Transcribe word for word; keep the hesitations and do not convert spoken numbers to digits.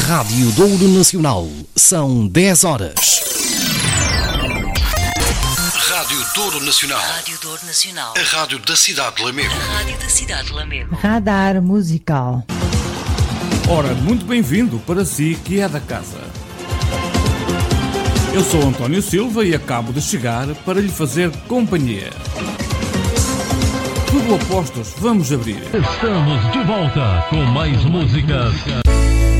Rádio Douro Nacional. São dez horas. Rádio Douro Nacional. Rádio Douro Nacional. A rádio da cidade de Lamego. A rádio da cidade de Lamego. Radar musical. Ora, muito bem-vindo para si que é da casa. Eu sou António Silva e acabo de chegar para lhe fazer companhia. Tudo a postos, vamos abrir. Estamos de volta com mais músicas.